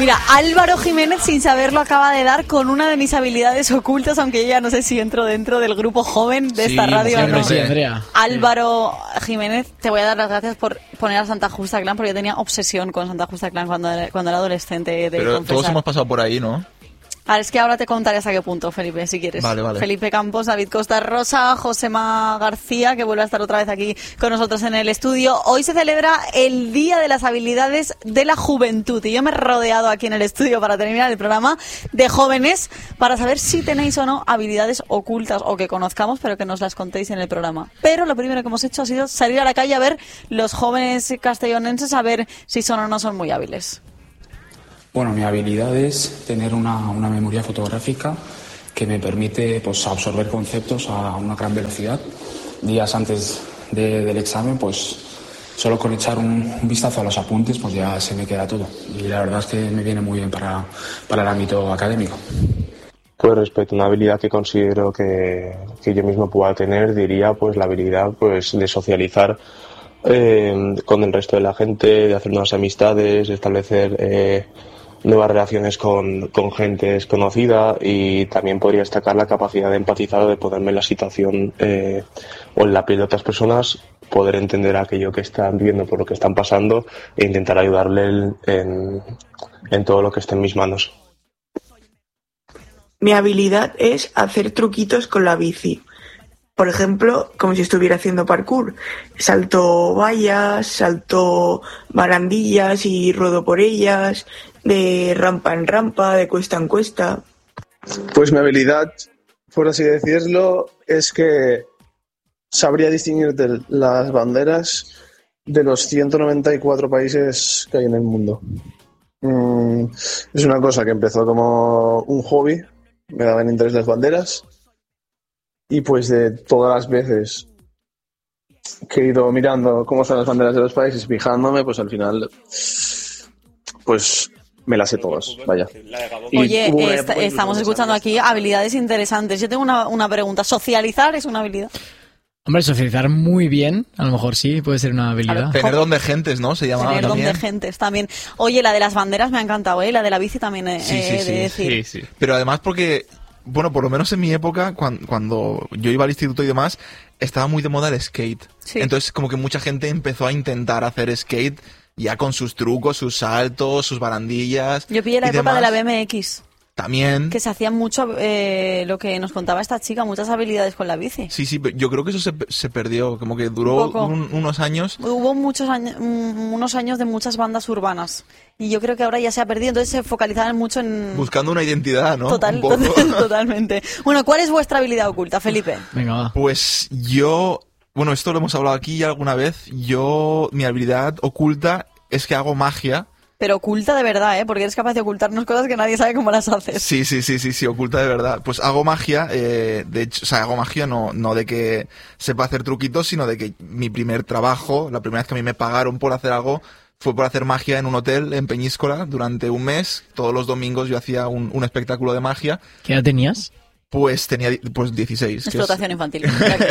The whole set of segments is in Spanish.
Mira, Álvaro Jiménez, sin saberlo, acaba de dar con una de mis habilidades ocultas, aunque yo ya no sé si entro dentro del grupo joven de esta radio o no. Sí, Andrea. Álvaro Jiménez, te voy a dar las gracias por poner a Santa Justa Clan, porque yo tenía obsesión con Santa Justa Clan cuando era adolescente. Pero confesar. todos hemos pasado por ahí, ¿no? A ver, es que ahora te contaré hasta qué punto, Felipe, si quieres. Vale. Felipe Campos, David Costa Rosa, Josema García, que vuelve a estar otra vez aquí con nosotros en el estudio. Hoy se celebra el Día de las Habilidades de la Juventud y yo me he rodeado aquí en el estudio para terminar el programa de jóvenes para saber si tenéis o no habilidades ocultas o que conozcamos, pero que nos las contéis en el programa. Pero lo primero que hemos hecho ha sido salir a la calle a ver los jóvenes castellonenses, a ver si son o no son muy hábiles. Bueno, mi habilidad es tener una memoria fotográfica que me permite pues, absorber conceptos a una gran velocidad. Días antes del examen, pues solo con echar un vistazo a los apuntes, pues ya se me queda todo. Y la verdad es que me viene muy bien para el ámbito académico. Pues respecto a una habilidad que considero que yo mismo pueda tener, diría pues la habilidad pues de socializar con el resto de la gente, de hacer nuevas amistades, de establecer nuevas relaciones con gente desconocida, y también podría destacar la capacidad de empatizar o de ponerme en la situación o en la piel de otras personas, poder entender aquello que están viviendo, por lo que están pasando, e intentar ayudarle en todo lo que esté en mis manos. Mi habilidad es hacer truquitos con la bici. Por ejemplo, como si estuviera haciendo parkour. Salto vallas, salto barandillas y ruedo por ellas, de rampa en rampa, de cuesta en cuesta. Pues mi habilidad, por así decirlo, es que sabría distinguir de las banderas de los 194 países que hay en el mundo. Es una cosa que empezó como un hobby, me daban interés las banderas, y pues de todas las veces que he ido mirando cómo son las banderas de los países, fijándome, pues al final pues me las sé todas, vaya. Oye, estamos escuchando aquí habilidades interesantes. Yo tengo una pregunta. ¿Socializar es una habilidad? Hombre, socializar muy bien, a lo mejor sí, puede ser una habilidad. Tener don de gentes, ¿no? Se llamaba Tener también. don de gentes también. Oye, la de las banderas me ha encantado, ¿eh? La de la bici también de decir. Sí. Pero además porque, bueno, por lo menos en mi época, cuando yo iba al instituto y demás, estaba muy de moda el skate. Sí. Entonces como que mucha gente empezó a intentar hacer skate ya con sus trucos, sus saltos, sus barandillas. Yo pillé la época de la BMX. También. Que se hacía mucho lo que nos contaba esta chica, muchas habilidades con la bici. Sí, yo creo que eso se perdió, como que duró unos años. Hubo unos años de muchas bandas urbanas y yo creo que ahora ya se ha perdido, entonces se focalizaban mucho en... Buscando una identidad, ¿no? Totalmente. Bueno, ¿cuál es vuestra habilidad oculta, Felipe? Venga, va. Pues yo... Bueno, esto lo hemos hablado aquí ya alguna vez. Mi habilidad oculta es que hago magia. Pero oculta de verdad, ¿eh? Porque eres capaz de ocultarnos cosas que nadie sabe cómo las haces. Sí, oculta de verdad. Pues hago magia, de hecho, o sea, hago magia no de que sepa hacer truquitos, sino de que mi primer trabajo, la primera vez que a mí me pagaron por hacer algo, fue por hacer magia en un hotel en Peñíscola durante un mes. Todos los domingos yo hacía un espectáculo de magia. ¿Qué edad tenías? Pues tenía 16. Explotación infantil.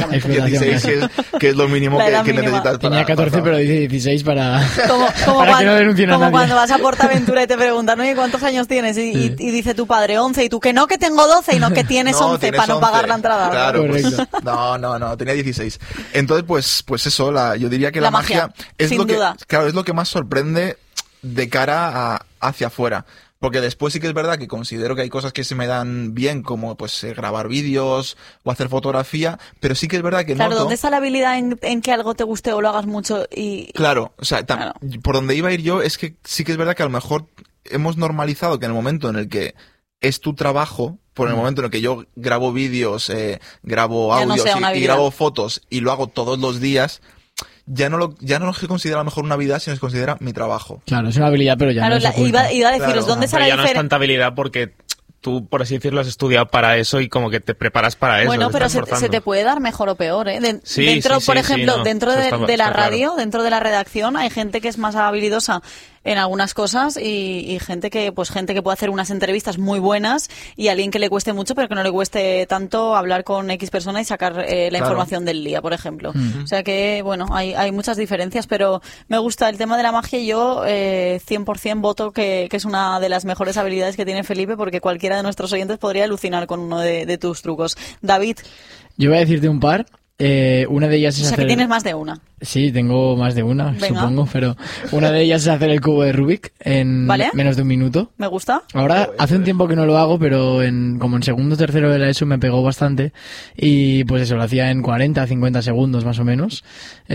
16, que es lo mínimo que necesitas. Tenía 14, pero dice 16 para que no denuncien a nadie. Como cuando vas a PortAventura y te preguntan, oye, ¿cuántos años tienes? Y dice tu padre 11, y tú que no, que tengo 12, y no, que tienes 11 para no pagar la entrada. Claro, pues, no, tenía 16. Entonces, pues eso, yo diría que la magia es sin lo que, duda. claro, es lo que más sorprende de cara hacia afuera. Porque después sí que es verdad que considero que hay cosas que se me dan bien, como pues grabar vídeos o hacer fotografía, pero sí que es verdad que Claro, ¿dónde está la habilidad en que algo te guste o lo hagas mucho? Claro, o sea, por donde iba a ir yo es que sí que es verdad que a lo mejor hemos normalizado que en el momento en el que es tu trabajo, por el momento en el que yo grabo vídeos, grabo audios y grabo fotos y lo hago todos los días, ya no lo se considera a lo mejor una habilidad, sino se considera mi trabajo. Claro, es una habilidad, pero ya no es oculta. Iba a deciros, ¿dónde está la diferencia? Ya no es tanta habilidad porque tú, por así decirlo, has estudiado para eso y como que te preparas para eso. Bueno, pero se te puede dar mejor o peor, ¿eh? Dentro de la radio, dentro de la redacción, hay gente que es más habilidosa en algunas cosas y gente que puede hacer unas entrevistas muy buenas y alguien que le cueste mucho pero que no le cueste tanto hablar con X persona y sacar la información del día, por ejemplo. O sea que, bueno, hay muchas diferencias, pero me gusta el tema de la magia y yo 100% voto que es una de las mejores habilidades que tiene Felipe, porque cualquiera de nuestros oyentes podría alucinar con uno de tus trucos. David. Yo voy a decirte un par. Una de ellas es que tienes más de una. Sí, tengo más de una, Venga. supongo, pero una de ellas es hacer el cubo de Rubik en menos de un minuto. Me gusta. Ahora, hace un tiempo que no lo hago, pero como en segundo o tercero de la ESO me pegó bastante y pues eso, lo hacía en 40, 50 segundos más o menos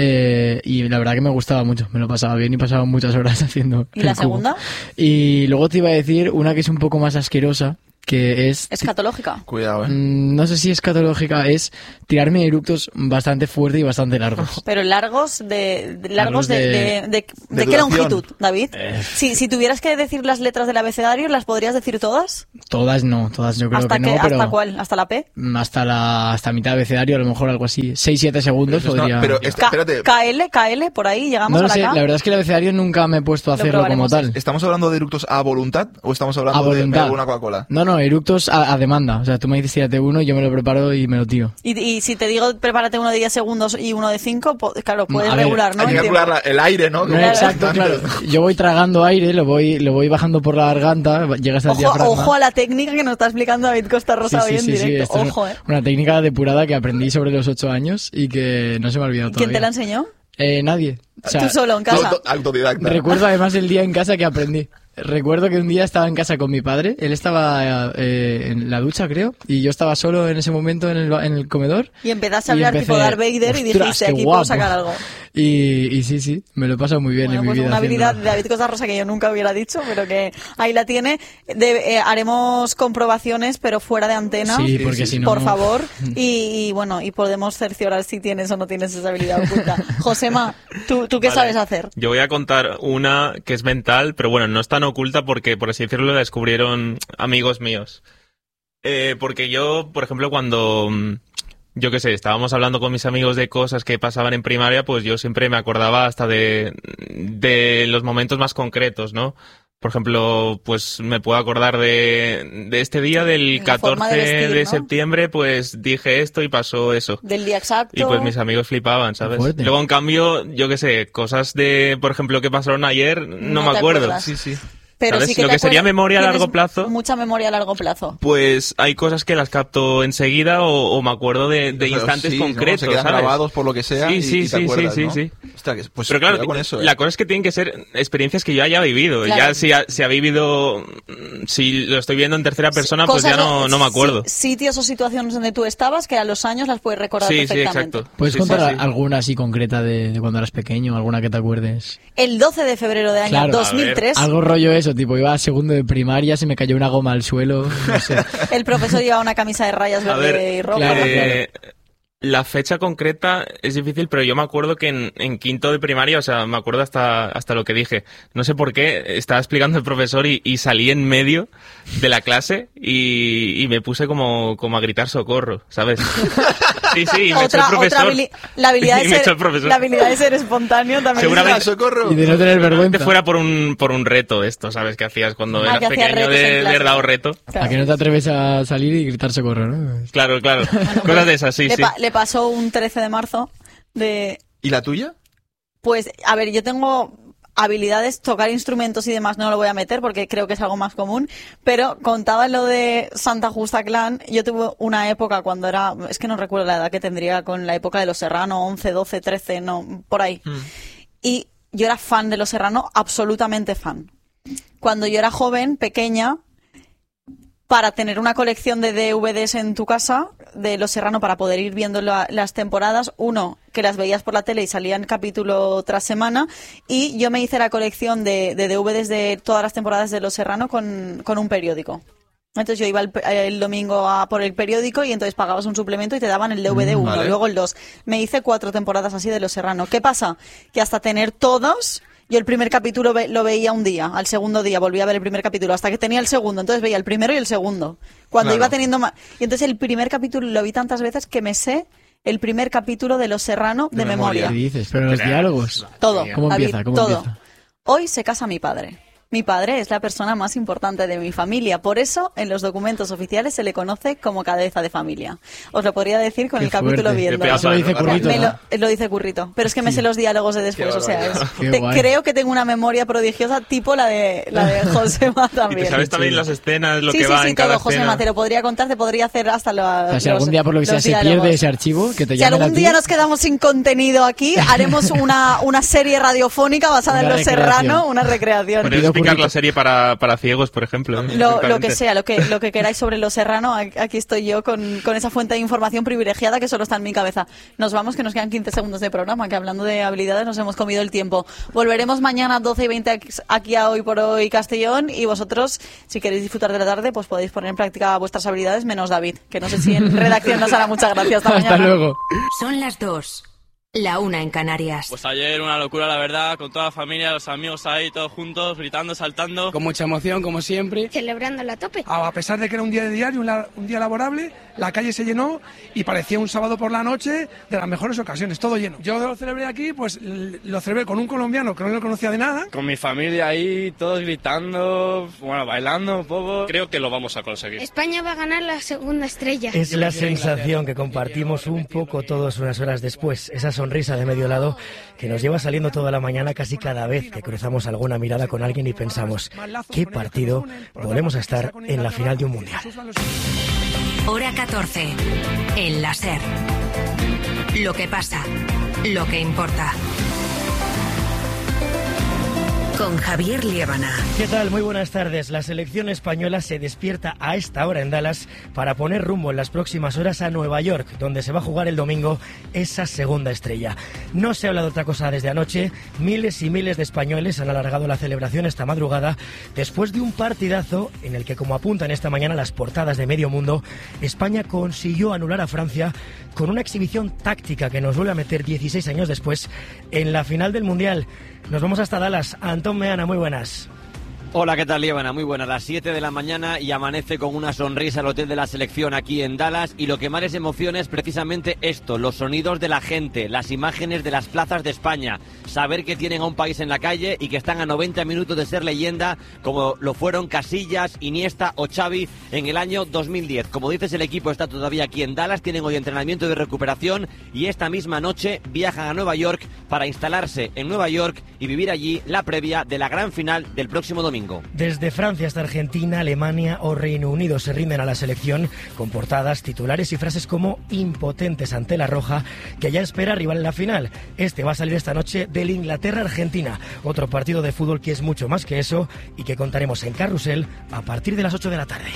y la verdad que me gustaba mucho, me lo pasaba bien y pasaba muchas horas haciendo ¿Y la cubo. segunda? Y luego te iba a decir una que es un poco más asquerosa, que es... ¿Escatológica? Cuidado, No sé si escatológica, es tirarme eructos bastante fuerte y bastante largos. Pero largos de qué duración. longitud, David. Si tuvieras que decir las letras del abecedario, ¿las podrías decir todas? Todas no, todas yo creo ¿Hasta que no, pero... ¿Hasta cuál? ¿Hasta la P? Hasta mitad de abecedario, a lo mejor algo así. 6-7 segundos Pero podría... pero espérate. KL, por ahí llegamos No a lo la sé, K. la verdad es que el abecedario nunca me he puesto a hacerlo como probaremos. tal. ¿Estamos hablando de eructos a voluntad o estamos hablando A de voluntad. una Coca-Cola? No, eructos a demanda. O sea, tú me dices tírate uno, yo me lo preparo y me lo tiro. Y si te digo prepárate uno de 10 segundos y uno de 5, claro, puedes A ver, regular, ¿no? Hay que Entiendo. calcular el aire, ¿no? No, Como exacto, antes. claro. Yo voy tragando aire, lo voy bajando por la garganta, llegas al diafragma. Ojo a la técnica que nos está explicando David Costa Rosa hoy en directo. esto es Ojo, una técnica depurada que aprendí sobre los 8 años y que no se me ha olvidado ¿Quién todavía. te la enseñó? Nadie. O sea, Tú solo, en casa. Autodidacta. recuerdo además el día en casa que aprendí. Recuerdo que un día estaba en casa con mi padre, él estaba en la ducha, creo, y yo estaba solo en ese momento en el comedor. Y empezaste a Y hablar empecé, tipo Darth Vader y "Ostras, dijiste, qué aquí guapo". puedo sacar algo. Y sí, me lo he pasado muy bien Bueno, en mi pues vida. una habilidad haciéndolo. de David Costa Rosa que yo nunca hubiera dicho, pero que ahí la tiene. Haremos comprobaciones, pero fuera de antena. Sí, porque si no... Por favor. Y bueno, y podemos cerciorar si tienes o no tienes esa habilidad oculta. Josema, ¿tú qué Vale. sabes hacer? Yo voy a contar una que es mental, pero bueno, no es tan oculta porque, por así decirlo, la descubrieron amigos míos. Porque yo, por ejemplo, cuando... Yo qué sé, estábamos hablando con mis amigos de cosas que pasaban en primaria, pues yo siempre me acordaba hasta de los momentos más concretos, ¿no? Por ejemplo, pues me puedo acordar de este día del La forma 14 de vestir, de ¿no? septiembre, pues dije esto y pasó eso. Del día exacto. Y pues mis amigos flipaban, ¿sabes? Fuerte. Luego, en cambio, yo qué sé, cosas de, por ejemplo, que pasaron ayer, no me te acuerdo. acuerdas. Sí. Pero ¿sabes? sí que Lo te que sería acuerdas, memoria a tienes largo plazo. Mucha memoria a largo plazo. Pues hay cosas que las capto enseguida o me acuerdo de instantes Sí, ¿no? concretos, Se quedan ¿sabes? grabados por lo que sea y te acuerdas, ¿no? sí. Hostia, pues Pero claro, cuidado con eso, la cosa es que tienen que ser experiencias que yo haya vivido. Claro. Ya si ha vivido, si lo estoy viendo en tercera persona, pues Cosas ya no me acuerdo. Sitios o situaciones donde tú estabas que a los años las puedes recordar Sí, perfectamente. exacto. ¿Puedes Sí, contar sí. alguna así concreta de cuando eras pequeño, alguna que te acuerdes? El 12 de febrero del año Claro. 2003, Algo rollo eso, tipo iba a segundo de primaria, se me cayó una goma al suelo, no sé. el profesor llevaba una camisa de rayas A verde ver, y roja. claro, la fecha concreta es difícil, pero yo me acuerdo que en quinto de primaria, o sea, me acuerdo hasta lo que dije. No sé por qué, estaba explicando el profesor y salí en medio de la clase y me puse como a gritar socorro, ¿sabes? Sí, y me echó el profesor. La habilidad Y me echó el profesor. la habilidad de ser espontáneo también. Seguramente- ¡Socorro! Y de no tener Seguramente vergüenza. fuera por un reto esto, ¿sabes? Que hacías cuando Ah, eras que hacías pequeño retos en de clase. verdad o reto. ¿A que no te atreves a salir y gritar socorro, no? Claro. Cosas de esas, sí. Le pasó un 13 de marzo de... ¿Y la tuya? Pues, a ver, yo tengo habilidades, tocar instrumentos y demás no lo voy a meter porque creo que es algo más común, pero contaba lo de Santa Justa Clan. Yo tuve una época cuando era, es que no recuerdo la edad que tendría con la época de Los Serrano, 11, 12, 13, no, por ahí. Y yo era fan de Los Serrano, absolutamente fan. Cuando yo era joven, pequeña, para tener una colección de DVDs en tu casa de Los Serrano para poder ir viendo las temporadas, uno, que las veías por la tele y salían capítulo tras semana, y yo me hice la colección de DVDs de todas las temporadas de Los Serrano con un periódico. Entonces yo iba el domingo a por el periódico y entonces pagabas un suplemento y te daban el DVD 1, vale. luego el 2. Me hice 4 temporadas así de Los Serrano. ¿Qué pasa? Que hasta tener todos... Yo el primer capítulo lo veía un día, al segundo día volvía a ver el primer capítulo, hasta que tenía el segundo, entonces veía el primero y el segundo. Cuando Claro. iba teniendo más... Y entonces el primer capítulo lo vi tantas veces que me sé el primer capítulo de Los Serrano de De memoria. memoria. ¿Qué dices? Pero los diálogos. Todo, ¿Cómo David, empieza? ¿Cómo todo. empieza? Hoy se casa mi padre. Mi padre es la persona más importante de mi familia, por eso en los documentos oficiales se le conoce como cabeza de familia. Os lo podría decir con el capítulo viendo. Eso lo dice Currito, ¿no? Lo dice Currito, pero es que me sé los diálogos de después, o sea, creo que tengo una memoria prodigiosa tipo la de Josema también. Y te sabes también las escenas, lo sí, que va en cada todo, Josema, te lo podría contar, te podría hacer hasta si algún día por lo que sea se pierde ese archivo, que te llamen a ti. Si algún día nos quedamos sin contenido aquí, haremos una serie radiofónica basada en Los Serrano, una recreación. Podrías explicar la serie para ciegos, por ejemplo. Lo que sea, lo que queráis sobre Los Serrano, aquí estoy yo con esa fuente de información privilegiada que solo está en mi cabeza. Nos vamos, que nos quedan 15 segundos de programa, que hablando de habilidades nos hemos comido el tiempo. Volveremos mañana a 12:20 aquí a Hoy por Hoy Castellón, y vosotros, si queréis disfrutar de la tarde, pues podéis poner en práctica vuestras habilidades, menos David, que no sé si en redacción nos hará mucha gracia. Hasta mañana. Hasta luego. Son las 2. La 1 en Canarias. Pues ayer una locura, la verdad, con toda la familia, los amigos ahí, todos juntos, gritando, saltando. Con mucha emoción, como siempre. Celebrando a tope. A pesar de que era un día de diario, un día laborable, la calle se llenó y parecía un sábado por la noche de las mejores ocasiones, todo lleno. Yo lo celebré aquí, pues lo celebré con un colombiano que no lo conocía de nada. Con mi familia ahí, todos gritando, bueno, bailando un poco. Creo que lo vamos a conseguir. España va a ganar la segunda estrella. Es la sensación que compartimos un poco todos unas horas después. Esa sonrisa de medio lado que nos lleva saliendo toda la mañana casi cada vez que cruzamos alguna mirada con alguien y pensamos, ¿qué partido volvemos a estar en la final de un mundial? Hora 14. En la SER. Lo que pasa, lo que importa. Con Javier Liébana. ¿Qué tal? Muy buenas tardes. La selección española se despierta a esta hora en Dallas para poner rumbo en las próximas horas a Nueva York, donde se va a jugar el domingo esa segunda estrella. No se habla de otra cosa desde anoche. Miles y miles de españoles han alargado la celebración esta madrugada después de un partidazo en el que, como apuntan esta mañana las portadas de medio mundo, España consiguió anular a Francia con una exhibición táctica que nos vuelve a meter 16 años después en la final del Mundial. Nos vamos hasta Dallas. Antón Meana, muy buenas. Hola, ¿qué tal, Liébana? Muy buena, a las 7 de la mañana y amanece con una sonrisa el hotel de la selección aquí en Dallas, y lo que más les emociona es precisamente esto, los sonidos de la gente, las imágenes de las plazas de España, saber que tienen a un país en la calle y que están a 90 minutos de ser leyenda, como lo fueron Casillas, Iniesta o Xavi en el año 2010. Como dices, el equipo está todavía aquí en Dallas, tienen hoy entrenamiento de recuperación y esta misma noche viajan a Nueva York para instalarse en Nueva York y vivir allí la previa de la gran final del próximo domingo. Desde Francia hasta Argentina, Alemania o Reino Unido se rinden a la selección con portadas, titulares y frases como impotentes ante la roja, que ya espera rival en la final. Este va a salir esta noche del Inglaterra-Argentina, otro partido de fútbol que es mucho más que eso y que contaremos en Carrusel a partir de las 8 de la tarde.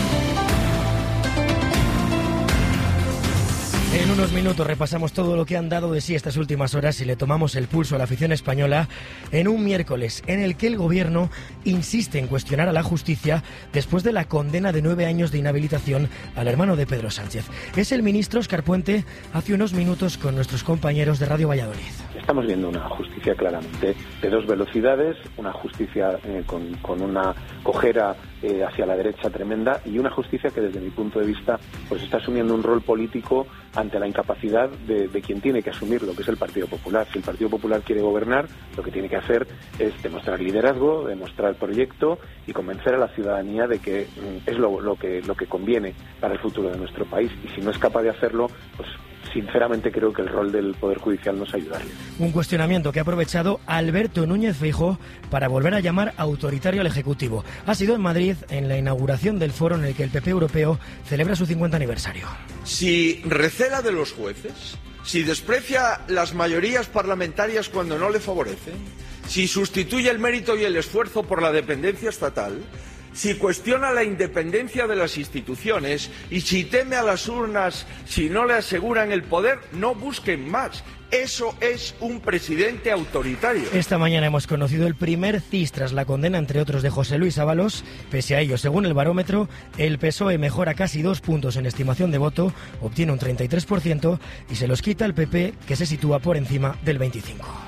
En unos minutos repasamos todo lo que han dado de sí estas últimas horas y le tomamos el pulso a la afición española en un miércoles en el que el gobierno insiste en cuestionar a la justicia después de la condena de 9 años de inhabilitación al hermano de Pedro Sánchez. Es el ministro Óscar Puente hace unos minutos con nuestros compañeros de Radio Valladolid. Estamos viendo una justicia claramente de dos velocidades, una justicia con una cojera hacia la derecha tremenda, y una justicia que desde mi punto de vista pues está asumiendo un rol político ante la incapacidad de quien tiene que asumirlo, que es el Partido Popular. Si el Partido Popular quiere gobernar, lo que tiene que hacer es demostrar liderazgo, demostrar proyecto y convencer a la ciudadanía de que es lo que conviene para el futuro de nuestro país. Y si no es capaz de hacerlo, pues sinceramente creo que el rol del Poder Judicial no es ayudarle. Un cuestionamiento que ha aprovechado Alberto Núñez Feijóo para volver a llamar autoritario al Ejecutivo. Ha sido en Madrid en la inauguración del foro en el que el PP europeo celebra su 50 aniversario. Si recela de los jueces, si desprecia las mayorías parlamentarias cuando no le favorecen, si sustituye el mérito y el esfuerzo por la dependencia estatal, si cuestiona la independencia de las instituciones y si teme a las urnas si no le aseguran el poder, no busquen más. Eso es un presidente autoritario. Esta mañana hemos conocido el primer CIS tras la condena, entre otros, de José Luis Ábalos. Pese a ello, según el barómetro, el PSOE mejora casi 2 puntos en estimación de voto, obtiene un 33% y se los quita el PP, que se sitúa por encima del 25%.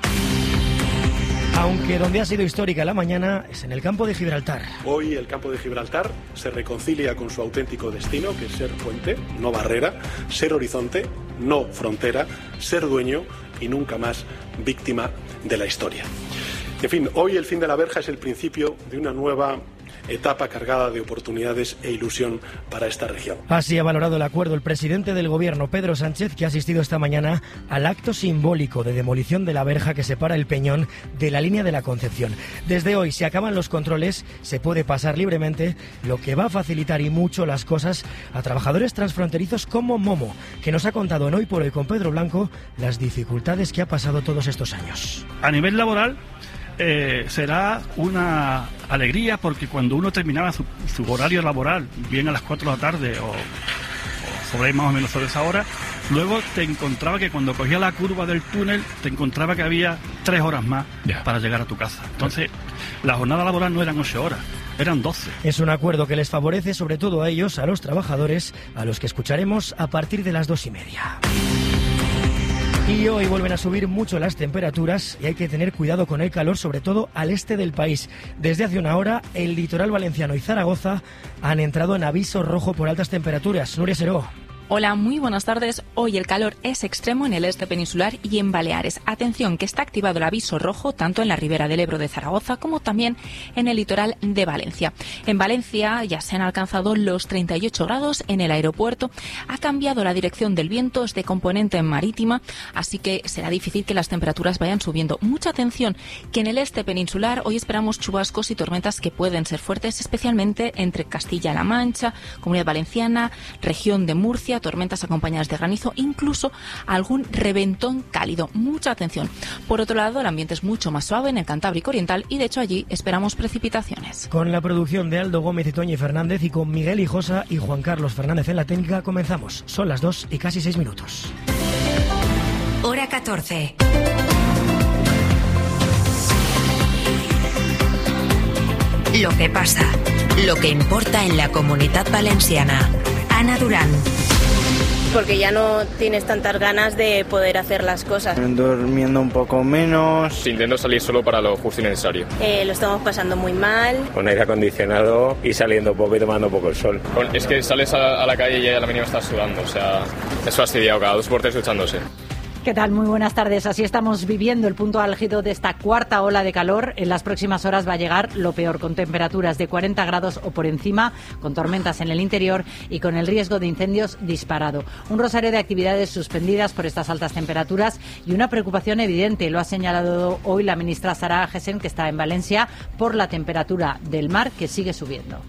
Aunque donde ha sido histórica la mañana es en el campo de Gibraltar. Hoy el campo de Gibraltar se reconcilia con su auténtico destino, que es ser puente, no barrera, ser horizonte, no frontera, ser dueño y nunca más víctima de la historia. En fin, hoy el fin de la verja es el principio de una nueva etapa cargada de oportunidades e ilusión para esta región. Así ha valorado el acuerdo el presidente del Gobierno, Pedro Sánchez, que ha asistido esta mañana al acto simbólico de demolición de la verja que separa el Peñón de la línea de la Concepción. Desde hoy, si acaban los controles, se puede pasar libremente, lo que va a facilitar y mucho las cosas a trabajadores transfronterizos como Momo, que nos ha contado en Hoy por Hoy con Pedro Blanco las dificultades que ha pasado todos estos años. A nivel laboral, será una alegría, porque cuando uno terminaba su horario laboral, bien a las 4 de la tarde o sobre más o menos sobre esa hora, luego te encontraba que cuando cogía la curva del túnel, te encontraba que había 3 horas más para llegar a tu casa. Entonces, la jornada laboral no eran 8 horas, eran 12. Es un acuerdo que les favorece sobre todo a ellos, a los trabajadores, a los que escucharemos a partir de las 2:30. Y hoy vuelven a subir mucho las temperaturas y hay que tener cuidado con el calor, sobre todo al este del país. Desde hace una hora, el litoral valenciano y Zaragoza han entrado en aviso rojo por altas temperaturas. Nuria Seró. Hola, muy buenas tardes. Hoy el calor es extremo en el este peninsular y en Baleares. Atención, que está activado el aviso rojo tanto en la ribera del Ebro de Zaragoza como también en el litoral de Valencia. En Valencia ya se han alcanzado los 38 grados en el aeropuerto. Ha cambiado la dirección del viento, es de componente marítima, así que será difícil que las temperaturas vayan subiendo. Mucha atención, que en el este peninsular hoy esperamos chubascos y tormentas que pueden ser fuertes, especialmente entre Castilla-La Mancha, Comunidad Valenciana, región de Murcia, tormentas acompañadas de granizo, incluso algún reventón cálido. Mucha atención. Por otro lado, el ambiente es mucho más suave en el Cantábrico Oriental y de hecho allí esperamos precipitaciones. Con la producción de Aldo Gómez y Toñi Fernández y con Miguel Hijosa y Juan Carlos Fernández en la técnica, comenzamos. Son las 2 y casi 6 minutos. Hora 14. Lo que pasa, lo que importa en la Comunitat Valenciana. Ana Durán. Porque ya no tienes tantas ganas de poder hacer las cosas. Durmiendo un poco menos. Intento salir solo para lo justo y necesario. Lo estamos pasando muy mal. Con aire acondicionado y saliendo poco y tomando poco el sol. Es que sales a la calle y ya a la mínima estás sudando, o sea, es fastidiado, cada 2 por 3 duchándose. ¿Qué tal? Muy buenas tardes. Así estamos viviendo el punto álgido de esta cuarta ola de calor. En las próximas horas va a llegar lo peor, con temperaturas de 40 grados o por encima, con tormentas en el interior y con el riesgo de incendios disparado. Un rosario de actividades suspendidas por estas altas temperaturas y una preocupación evidente. Lo ha señalado hoy la ministra Sara Agesen, que está en Valencia, por la temperatura del mar que sigue subiendo.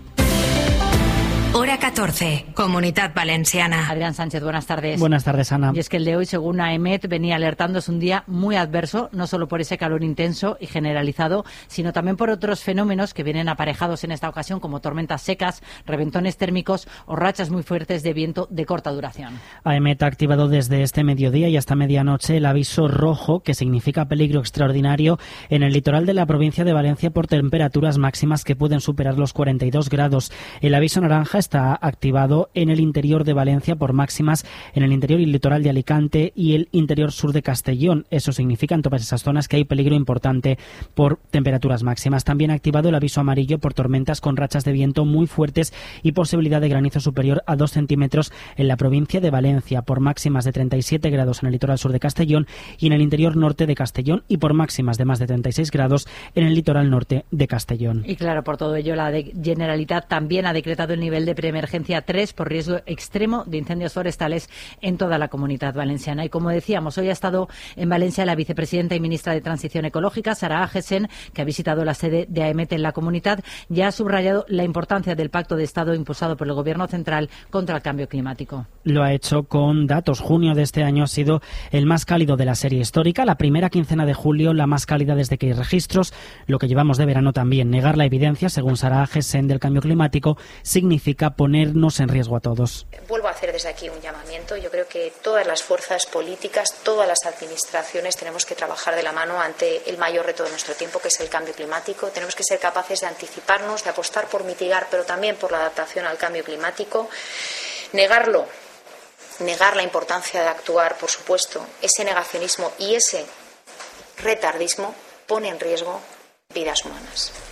Hora 14, Comunitat Valenciana. Adrián Sánchez, buenas tardes. Buenas tardes, Ana. Y es que el de hoy, según AEMET, venía alertando, es un día muy adverso, no solo por ese calor intenso y generalizado, sino también por otros fenómenos que vienen aparejados en esta ocasión, como tormentas secas, reventones térmicos o rachas muy fuertes de viento de corta duración. AEMET ha activado desde este mediodía y hasta medianoche el aviso rojo, que significa peligro extraordinario, en el litoral de la provincia de Valencia por temperaturas máximas que pueden superar los 42 grados. El aviso naranja está activado en el interior de Valencia por máximas en el interior y el litoral de Alicante y el interior sur de Castellón. Eso significa en todas esas zonas que hay peligro importante por temperaturas máximas. También ha activado el aviso amarillo por tormentas con rachas de viento muy fuertes y posibilidad de granizo superior a 2 centímetros en la provincia de Valencia, por máximas de 37 grados en el litoral sur de Castellón y en el interior norte de Castellón, y por máximas de más de 36 grados en el litoral norte de Castellón. Y claro, por todo ello, la Generalitat también ha decretado el nivel de preemergencia 3 por riesgo extremo de incendios forestales en toda la Comunidad Valenciana. Y como decíamos, hoy ha estado en Valencia la vicepresidenta y ministra de Transición Ecológica, Sara Agesen, que ha visitado la sede de AEMET en la Comunidad y ha subrayado la importancia del Pacto de Estado impulsado por el Gobierno central contra el cambio climático. Lo ha hecho con datos. Junio de este año ha sido el más cálido de la serie histórica. La primera quincena de julio, la más cálida desde que hay registros. Lo que llevamos de verano también. Negar la evidencia, según Sara Agesen, del cambio climático significa ponernos en riesgo a todos. Vuelvo a hacer desde aquí un llamamiento. Yo creo que todas las fuerzas políticas, todas las administraciones tenemos que trabajar de la mano ante el mayor reto de nuestro tiempo, que es el cambio climático. Tenemos que ser capaces de anticiparnos, de apostar por mitigar, pero también por la adaptación al cambio climático. Negarlo, negar la importancia de actuar, por supuesto, ese negacionismo y ese retardismo pone en riesgo vidas humanas.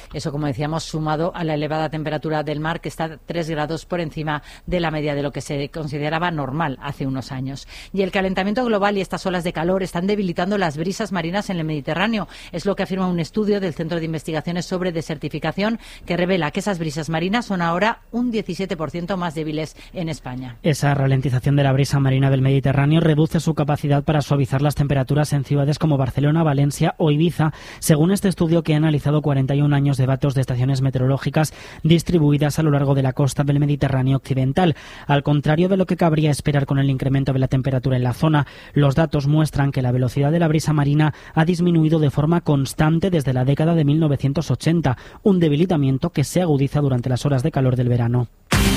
Eso, como decíamos, sumado a la elevada temperatura del mar, que está 3 grados por encima de la media de lo que se consideraba normal hace unos años. Y el calentamiento global y estas olas de calor están debilitando las brisas marinas en el Mediterráneo. Es lo que afirma un estudio del Centro de Investigaciones sobre Desertificación, que revela que esas brisas marinas son ahora un 17% más débiles en España. Esa ralentización de la brisa marina del Mediterráneo reduce su capacidad para suavizar las temperaturas en ciudades como Barcelona, Valencia o Ibiza, según este estudio que ha analizado 41 años de datos de estaciones meteorológicas distribuidas a lo largo de la costa del Mediterráneo occidental. Al contrario de lo que cabría esperar con el incremento de la temperatura en la zona, los datos muestran que la velocidad de la brisa marina ha disminuido de forma constante desde la década de 1980, un debilitamiento que se agudiza durante las horas de calor del verano.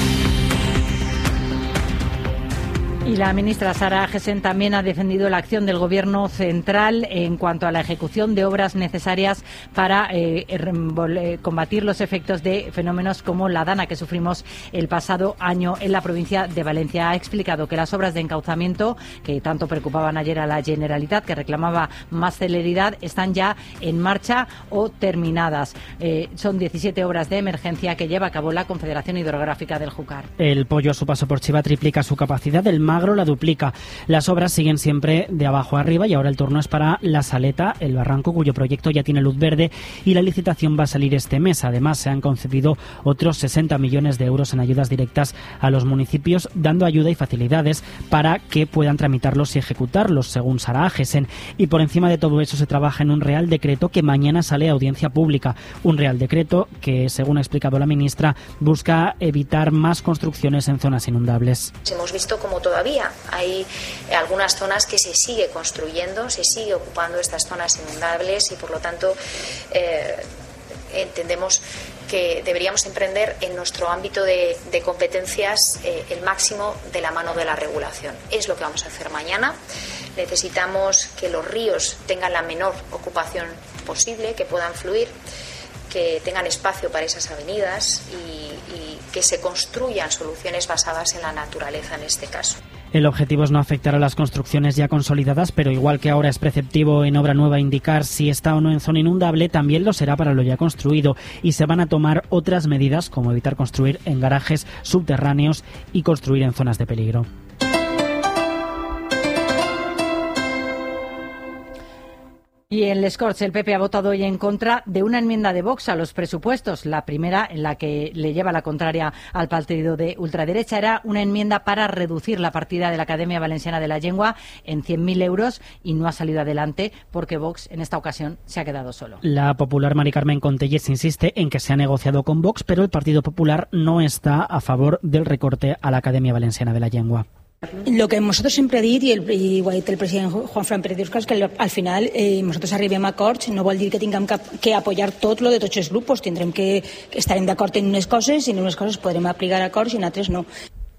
Y la ministra Sara Agesen también ha defendido la acción del Gobierno central en cuanto a la ejecución de obras necesarias para combatir los efectos de fenómenos como la dana que sufrimos el pasado año en la provincia de Valencia. Ha explicado que las obras de encauzamiento, que tanto preocupaban ayer a la Generalitat, que reclamaba más celeridad, están ya en marcha o terminadas. Son 17 obras de emergencia que lleva a cabo la Confederación Hidrográfica del Júcar. El Pollo a su paso por Chiva triplica su capacidad, el Magro la duplica. Las obras siguen siempre de abajo a arriba y ahora el turno es para La Saleta, el barranco, cuyo proyecto ya tiene luz verde y la licitación va a salir este mes. Además, se han concedido otros 60 millones de euros en ayudas directas a los municipios, dando ayuda y facilidades para que puedan tramitarlos y ejecutarlos, según Sara Agesen. Y por encima de todo eso se trabaja en un Real Decreto que mañana sale a audiencia pública. Un Real Decreto que, según ha explicado la ministra, busca evitar más construcciones en zonas inundables. Hemos visto como todavía hay algunas zonas que se sigue construyendo, se sigue ocupando estas zonas inundables y por lo tanto entendemos que deberíamos emprender en nuestro ámbito de competencias el máximo de la mano de la regulación. Es lo que vamos a hacer mañana. Necesitamos que los ríos tengan la menor ocupación posible, que puedan fluir, que tengan espacio para esas avenidas y que se construyan soluciones basadas en la naturaleza en este caso. El objetivo es no afectar a las construcciones ya consolidadas, pero igual que ahora es preceptivo en obra nueva indicar si está o no en zona inundable, también lo será para lo ya construido y se van a tomar otras medidas como evitar construir en garajes subterráneos y construir en zonas de peligro. Y en Les Corts, el PP ha votado hoy en contra de una enmienda de Vox a los presupuestos. La primera, en la que le lleva la contraria al partido de ultraderecha, era una enmienda para reducir la partida de la Academia Valenciana de la Llengua en 100.000 euros y no ha salido adelante porque Vox en esta ocasión se ha quedado solo. La popular Mari Carmen Contelles insiste en que se ha negociado con Vox, pero el Partido Popular no está a favor del recorte a la Academia Valenciana de la Llengua. Lo que nosotros siempre he dit, i ho ha dit el president Juan Pérez Diosca, és que al final nosaltres arribem a acords, no vol dir que tinguem que apoyar tot lo de tots els grups, tindrem que estarem d'acord en unes coses i en unes coses podrem aplicar acords i en altres no.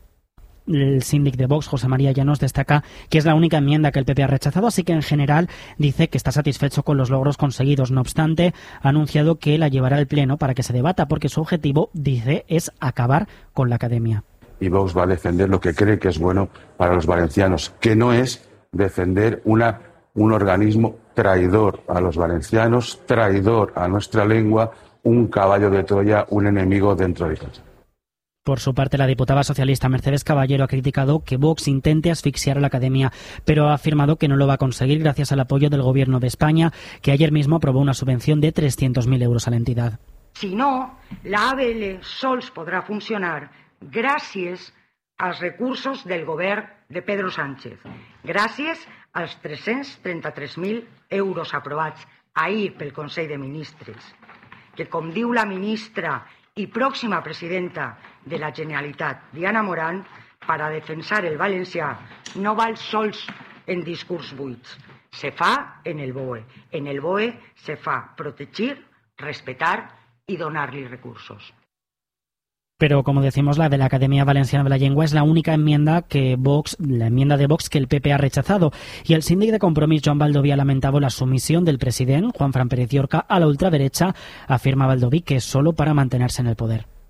El síndic de Vox, José María Llanos, destaca que es la única enmienda que el PP ha rechazado, así que en general dice que está satisfecho con los logros conseguidos. No obstante, ha anunciado que la llevará al Pleno para que se debata, porque su objetivo, dice, es acabar con la Academia. Y Vox va a defender lo que cree que es bueno para los valencianos, que no es defender un organismo traidor a los valencianos, traidor a nuestra lengua, un caballo de Troya, un enemigo dentro de casa. Por su parte, la diputada socialista Mercedes Caballero ha criticado que Vox intente asfixiar a la Academia, pero ha afirmado que no lo va a conseguir gracias al apoyo del Gobierno de España, que ayer mismo aprobó una subvención de 300.000 euros a la entidad. Si no, la ABL sols podrà funcionar gràcies als recursos del govern de Pedro Sánchez, gràcies als 333.000 euros aprovats ahir pel Consell de Ministres, que, com diu la ministra i pròxima presidenta de la Generalitat, Diana Morant, per a defensar el valencià no val sols en discurs buits, se fa en el BOE. En el BOE se fa protegir, respetar i donar-li recursos. Pero, como decimos, la de la Academia Valenciana de la Llengua es la única enmienda la enmienda de Vox que el PP ha rechazado. Y el síndic de Compromís, Joan Baldoví, ha lamentado la sumisión del presidente, Juanfran Pérez Diorca, a la ultraderecha. Afirma Baldoví que es solo para mantenerse en el poder.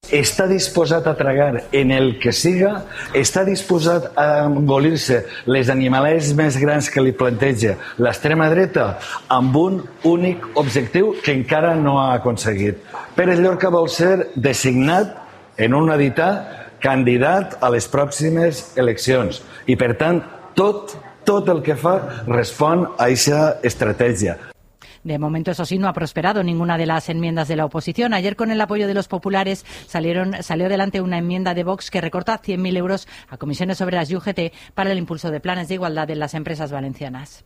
està disposat a tragar en el que siga, està disposat a engolir-se les animalades més grans que li planteja l'extrema dreta amb un únic objectiu que encara no ha aconseguit. Pérez Llorca vol ser designat en una dita candidat a les pròximes eleccions i, per tant, tot el que fa respon a aquesta estratègia. De momento, eso sí, no ha prosperado ninguna de las enmiendas de la oposición. Ayer, con el apoyo de los populares, salió adelante una enmienda de Vox que recorta 100.000 euros a comisiones obreras y UGT para el impulso de planes de igualdad en las empresas valencianas.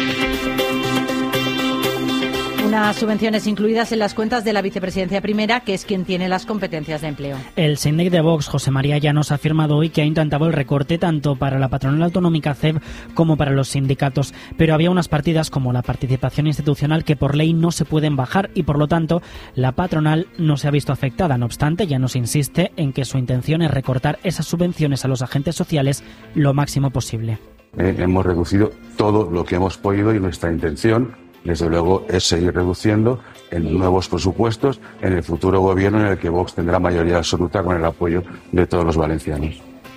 Unas subvenciones incluidas en las cuentas de la vicepresidencia primera, que es quien tiene las competencias de empleo. El síndic de Vox, José María Llanos, ha afirmado hoy que ha intentado el recorte tanto para la patronal autonómica CEB como para los sindicatos, pero había unas partidas como la participación institucional que por ley no se pueden bajar y, por lo tanto, la patronal no se ha visto afectada. No obstante, Llanos insiste en que su intención es recortar esas subvenciones a los agentes sociales lo máximo posible. Hemos reducido todo lo que hemos podido y nuestra intención, desde luego, es seguir reduciendo en nuevos presupuestos en el futuro gobierno en el que Vox tendrá mayoría absoluta con el apoyo de todos los valencianos.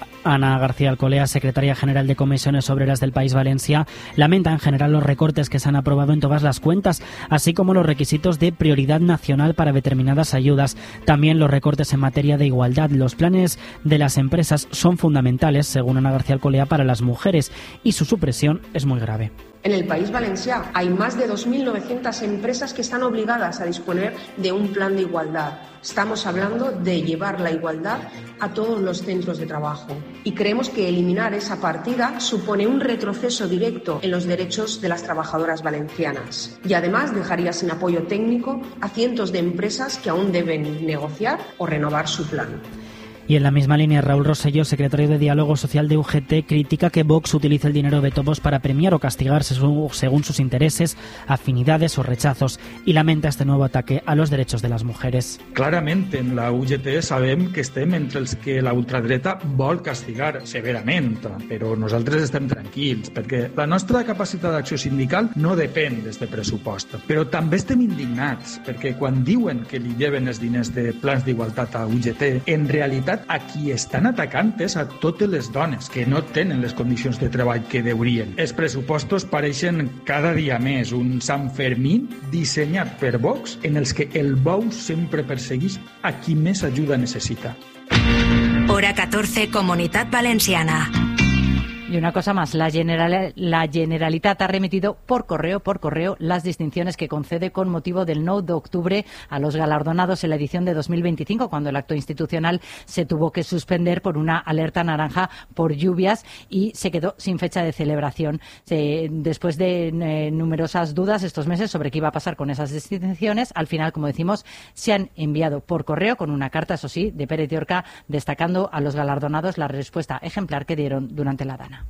Ana García Alcolea, secretaria general de Comisiones Obreras del País Valencia, lamenta en general los recortes que se han aprobado en todas las cuentas, así como los requisitos de prioridad nacional para determinadas ayudas. También los recortes en materia de igualdad. Los planes de las empresas son fundamentales, según Ana García Alcolea, para las mujeres y su supresión es muy grave. En el País Valencià hay más de 2.900 empresas que están obligadas a disponer de un plan de igualdad. Estamos hablando de llevar la igualdad a todos los centros de trabajo. Y creemos que eliminar esa partida supone un retroceso directo en los derechos de las trabajadoras valencianas. Y además dejaría sin apoyo técnico a cientos de empresas que aún deben negociar o renovar su plan. Y en la misma línea, Raúl Rosselló, secretario de Diálogo Social de UGT, critica que Vox utilice el dinero de todos para premiar o castigar según sus intereses, afinidades o rechazos, y lamenta este nuevo ataque a los derechos de las mujeres. Clarament, en la UGT sabem que estem entre els que la ultradreta vol castigar severament, però nosaltres estem tranquils, perquè la nostra capacitat d'acció sindical no depèn d'aquest pressupost. Però també estem indignats, perquè quan diuen que li lleven els diners de plans d'igualtat a UGT, en realitat a qui estan atacant és a totes les dones que no tenen les condicions de treball que deurien. Els pressupostos pareixen cada dia més un Sant Fermín dissenyat per Vox en els que el bou sempre persegueix a qui més ajuda necessita. Hora 14, Comunitat Valenciana. Y una cosa más, la Generalitat ha remitido por correo las distinciones que concede con motivo del 9 de octubre a los galardonados en la edición de 2025, cuando el acto institucional se tuvo que suspender por una alerta naranja por lluvias y se quedó sin fecha de celebración. Después de numerosas dudas estos meses sobre qué iba a pasar con esas distinciones, al final, como decimos, se han enviado por correo con una carta, eso sí, de Pérez Llorca, destacando a los galardonados la respuesta ejemplar que dieron durante la Dana.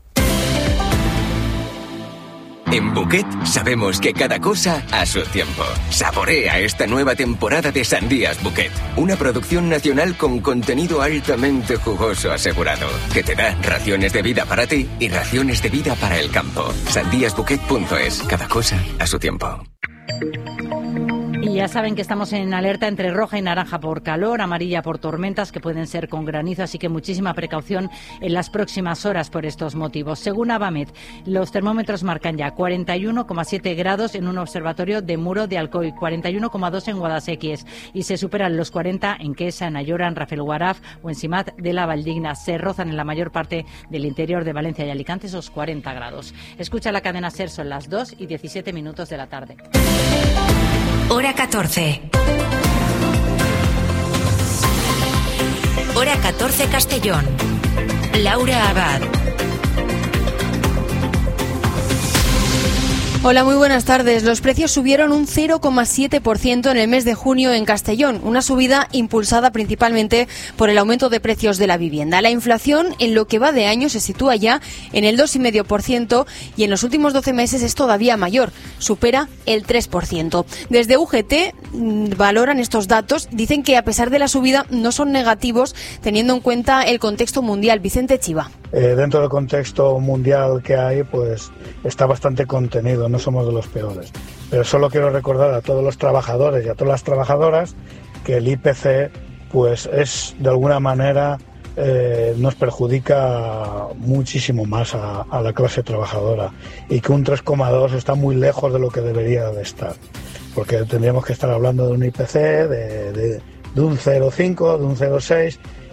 En Bouquet sabemos que cada cosa a su tiempo. Saborea esta nueva temporada de Sandías Bouquet, una producción nacional con contenido altamente jugoso asegurado, que te da raciones de vida para ti y raciones de vida para el campo. Sandíasbouquet.es, cada cosa a su tiempo. Y ya saben que estamos en alerta entre roja y naranja por calor, amarilla por tormentas que pueden ser con granizo, así que muchísima precaución en las próximas horas por estos motivos. Según Avamet, los termómetros marcan ya 41,7 grados en un observatorio de Muro de Alcoy, 41,2 en Guadasséquies y se superan los 40 en Quesa, en Ayora, en Rafelguaraf o en Simat de la Valldigna. Se rozan en la mayor parte del interior de Valencia y Alicante esos 40 grados. Escucha la cadena SER, son las 2:17 de la tarde. Hora 14. Hora 14 Castellón. Laura Abad. Hola, muy buenas tardes. Los precios subieron un 0,7% en el mes de junio en Castellón, una subida impulsada principalmente por el aumento de precios de la vivienda. La inflación en lo que va de año se sitúa ya en el 2,5% y en los últimos 12 meses es todavía mayor, supera el 3%. Desde UGT valoran estos datos, dicen que a pesar de la subida no son negativos teniendo en cuenta el contexto mundial. Vicente Chiva. Dentro del contexto mundial que hay, pues está bastante contenido, no somos de los peores. Pero solo quiero recordar a todos los trabajadores y a todas las trabajadoras que el IPC pues es de alguna manera nos perjudica muchísimo más a la clase trabajadora, y que un 3,2 está muy lejos de lo que debería de estar, porque tendríamos que estar hablando de un IPC de un 0,5, de un 0,6,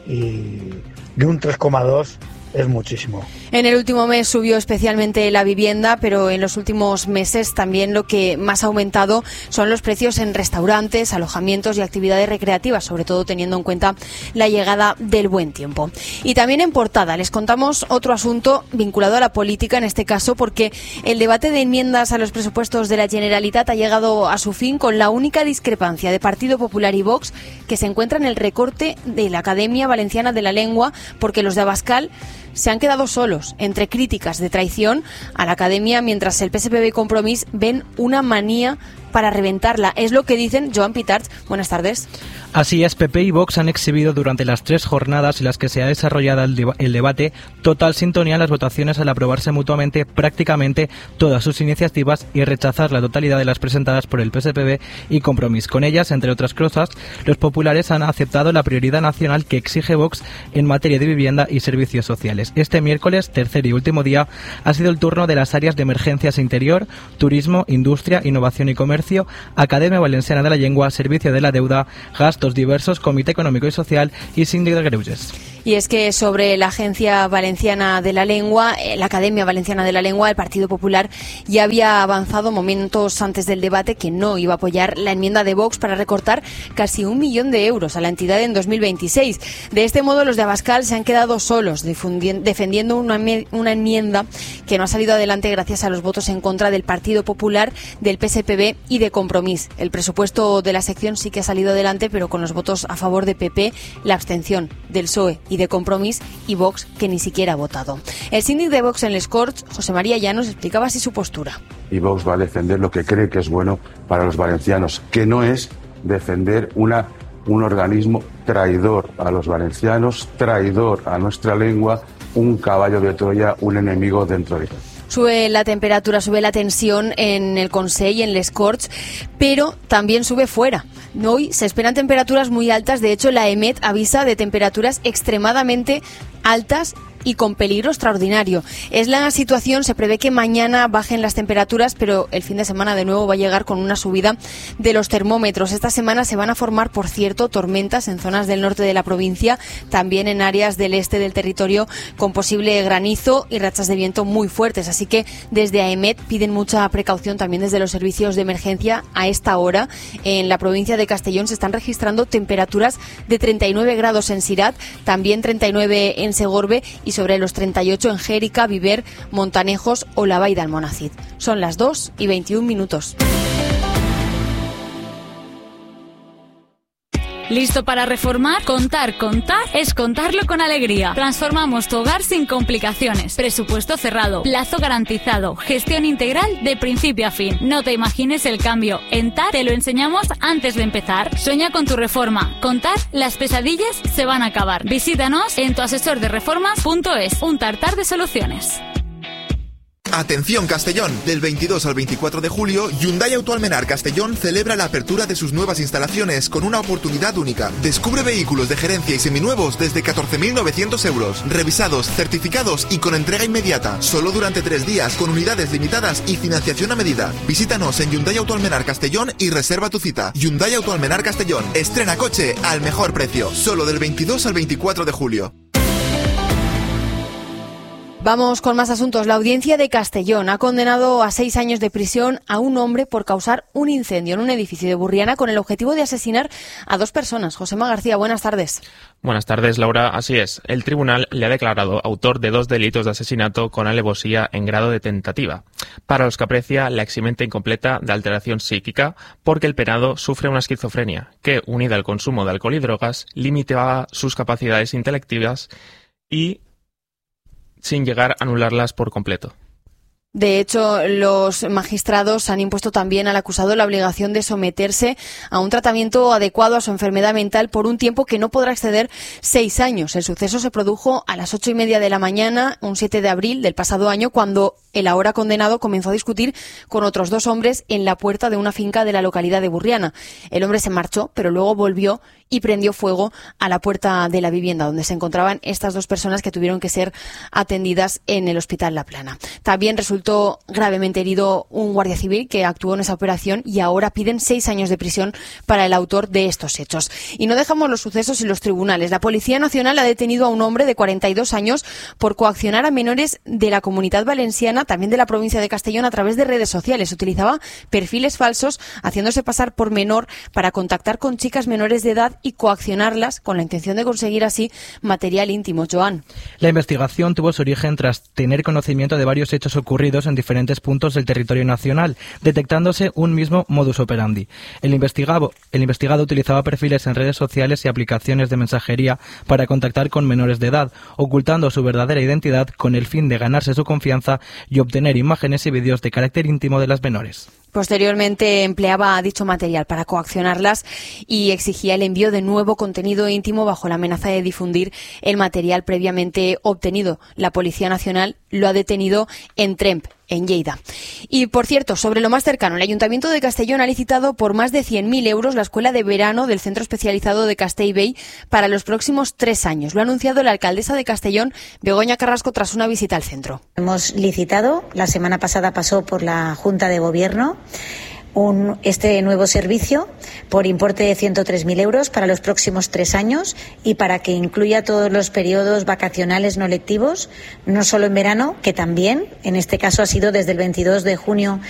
y de un 3,2 es muchísimo. En el último mes subió especialmente la vivienda, pero en los últimos meses también lo que más ha aumentado son los precios en restaurantes, alojamientos y actividades recreativas, sobre todo teniendo en cuenta la llegada del buen tiempo. Y también en portada les contamos otro asunto vinculado a la política, en este caso porque el debate de enmiendas a los presupuestos de la Generalitat ha llegado a su fin con la única discrepancia de Partido Popular y Vox, que se encuentra en el recorte de la Academia Valenciana de la Lengua, porque los de Abascal se han quedado solos entre críticas de traición a la Academia, mientras el PSPB y Compromís ven una manía para reventarla. Es lo que dicen. Joan Pitarch, buenas tardes. Así es, PP y Vox han exhibido durante las 3 jornadas en las que se ha desarrollado el debate total sintonía en las votaciones al aprobarse mutuamente prácticamente todas sus iniciativas y rechazar la totalidad de las presentadas por el PSPB y Compromís. Con ellas, entre otras cosas, los populares han aceptado la prioridad nacional que exige Vox en materia de vivienda y servicios sociales. Este miércoles, tercer y último día, ha sido el turno de las áreas de emergencias interior, turismo, industria, innovación y comercio, Academia Valenciana de la Lengua, Servicio de la Deuda, Gastos Diversos, Comité Económico y Social y Síndic de Greuges. Y es que sobre la Agencia Valenciana de la Lengua, la Academia Valenciana de la Lengua, el Partido Popular ya había avanzado momentos antes del debate que no iba a apoyar la enmienda de Vox para recortar casi 1 millón de euros a la entidad en 2026. De este modo, los de Abascal se han quedado solos defendiendo una enmienda que no ha salido adelante gracias a los votos en contra del Partido Popular, del PSPB y de Compromís. El presupuesto de la sección sí que ha salido adelante, pero con los votos a favor de PP, la abstención del PSOE y de Compromís, y Vox, que ni siquiera ha votado. El síndic de Vox en Les Corts, José María Llanos, explicaba así su postura. Y Vox va a defender lo que cree que es bueno para los valencianos, que no es defender un organismo traidor a los valencianos, traidor a nuestra lengua, un caballo de Troya, un enemigo dentro de él. Sube la temperatura, sube la tensión en el Consell y en Les Corts, pero también sube fuera. Hoy se esperan temperaturas muy altas. De hecho, la EMET avisa de temperaturas extremadamente altas y con peligro extraordinario. Es la situación. Se prevé que mañana bajen las temperaturas, pero el fin de semana de nuevo va a llegar con una subida de los termómetros. Esta semana se van a formar, por cierto, tormentas en zonas del norte de la provincia, también en áreas del este del territorio, con posible granizo y rachas de viento muy fuertes. Así que desde AEMET piden mucha precaución, también desde los servicios de emergencia. A esta hora, en la provincia de Castellón, se están registrando temperaturas de 39 grados en Sirat, también 39 en Segorbe y sobre los 38 en Jérica, Viver, Montanejos o la Vall d'Almonacid. Son las 2:21. ¿Listo para reformar? Contar es contarlo con alegría. Transformamos tu hogar sin complicaciones. Presupuesto cerrado, plazo garantizado, gestión integral de principio a fin. No te imagines el cambio. En TAR te lo enseñamos antes de empezar. Sueña con tu reforma. Con TAR, las pesadillas se van a acabar. Visítanos en tuasesordereformas.es. Un tartar de soluciones. Atención Castellón, del 22 al 24 de julio, Hyundai Autoalmenar Castellón celebra la apertura de sus nuevas instalaciones con una oportunidad única. Descubre vehículos de gerencia y seminuevos desde 14.900 euros, revisados, certificados y con entrega inmediata. Solo durante 3 días, con unidades limitadas y financiación a medida. Visítanos en Hyundai Autoalmenar Castellón y reserva tu cita. Hyundai Autoalmenar Castellón, estrena coche al mejor precio. Solo del 22 al 24 de julio. Vamos con más asuntos. La audiencia de Castellón ha condenado a 6 años de prisión a un hombre por causar un incendio en un edificio de Burriana con el objetivo de asesinar a 2 personas. Josema García, buenas tardes. Buenas tardes, Laura. Así es. El tribunal le ha declarado autor de 2 delitos de asesinato con alevosía en grado de tentativa, para los que aprecia la eximente incompleta de alteración psíquica, porque el penado sufre una esquizofrenia que, unida al consumo de alcohol y drogas, limitaba sus capacidades intelectivas y sin llegar a anularlas por completo. De hecho, los magistrados han impuesto también al acusado la obligación de someterse a un tratamiento adecuado a su enfermedad mental por un tiempo que no podrá exceder 6 años. El suceso se produjo a las 8:30 de la mañana, un 7 de abril del pasado año, cuando el ahora condenado comenzó a discutir con otros 2 hombres en la puerta de una finca de la localidad de Burriana. El hombre se marchó, pero luego volvió y prendió fuego a la puerta de la vivienda donde se encontraban estas 2 personas que tuvieron que ser atendidas en el Hospital La Plana. También resultó gravemente herido un guardia civil que actuó en esa operación y ahora piden 6 años de prisión para el autor de estos hechos. Y no dejamos los sucesos y los tribunales. La Policía Nacional ha detenido a un hombre de 42 años por coaccionar a menores de la Comunidad Valenciana, también de la provincia de Castellón, a través de redes sociales. Utilizaba perfiles falsos haciéndose pasar por menor para contactar con chicas menores de edad y coaccionarlas con la intención de conseguir así material íntimo. Joan. La investigación tuvo su origen tras tener conocimiento de varios hechos ocurridos en diferentes puntos del territorio nacional, detectándose un mismo modus operandi. El investigado utilizaba perfiles en redes sociales y aplicaciones de mensajería para contactar con menores de edad, ocultando su verdadera identidad con el fin de ganarse su confianza y obtener imágenes y vídeos de carácter íntimo de las menores. Posteriormente empleaba dicho material para coaccionarlas y exigía el envío de nuevo contenido íntimo bajo la amenaza de difundir el material previamente obtenido. La Policía Nacional lo ha detenido en Tremp, en Lleida. Y, por cierto, sobre lo más cercano, el Ayuntamiento de Castellón ha licitado por más de 100.000 euros la escuela de verano del Centro Especializado de Castellbell para los próximos 3 años. Lo ha anunciado la alcaldesa de Castellón, Begoña Carrasco, tras una visita al centro. Hemos licitado, la semana pasada pasó por la Junta de Gobierno, este nuevo servicio por importe de 103.000 euros para los próximos 3 años y para que incluya todos los periodos vacacionales no lectivos, no solo en verano, que también, en este caso ha sido desde el 22 de junio